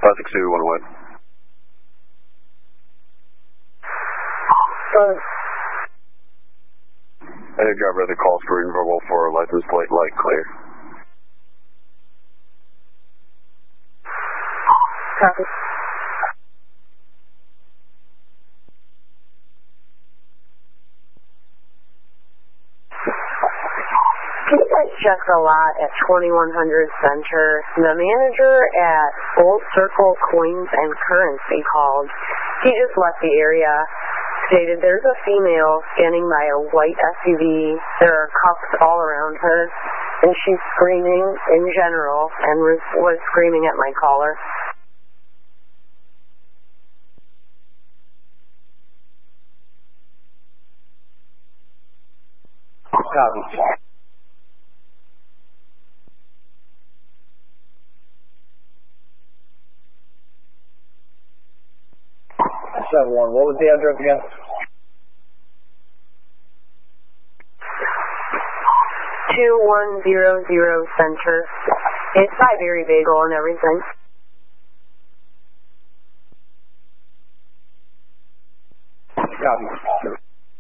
562, 1 away. Hey, driver, the call screen verbal for license plate light clear. Copy. Can you guys check the lot at 2100 Center? The manager at Old Circle Coins and Currency called. He just left the area. Stated there's a female standing by a white SUV. There are cuffs all around her, and she's screaming in general and was screaming at my caller. Copy. 7-1. What was the address again? 2100 Center. It's by Berry Bagel and everything. Copy.